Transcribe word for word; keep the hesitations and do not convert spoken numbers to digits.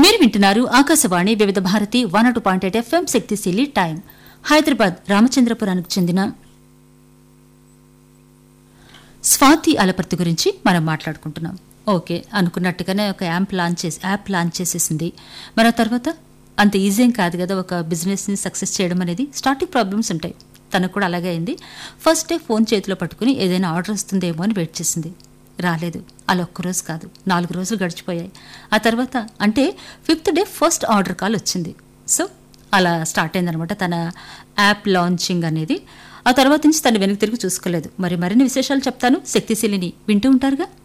మీరు వింటున్నారు ఆకాశవాణి వివిధ Bharati one two point eight FM శక్తిశీలి టైం. హైదరాబాద్ రామచంద్రపురానికి చెందిన స్వాతి అలపర్తి గురించి మనం మాట్లాడుకుంటున్నాం. ఓకే అనుకున్నట్టుగానే ఒక యాప్ లాంచ్ చేసి యాప్ లాంచ్ చేసేసింది. మరి ఆ తర్వాత అంత ఈజీ ఏం కాదు కదా ఒక బిజినెస్ని సక్సెస్ చేయడం అనేది. స్టార్టింగ్ ప్రాబ్లమ్స్ ఉంటాయి. తనకు కూడా అలాగే అయింది. ఫస్ట్ డే ఫోన్ చేతిలో పట్టుకుని ఏదైనా ఆర్డర్ వస్తుందేమో అని వెయిట్ చేసింది. రాలేదు. అలా ఒక్కరోజు కాదు, నాలుగు రోజులు గడిచిపోయాయి. ఆ తర్వాత అంటే fifth day first order call వచ్చింది. సో అలా స్టార్ట్ అయిందనమాట తన యాప్ లాంచింగ్ అనేది. ఆ తర్వాత నుంచి తను వెనక్కి తిరిగి చూసుకోలేదు. మరి మరిన్ని విశేషాలు చెప్తాను. శక్తిశీలిని వింటూ ఉంటారుగా.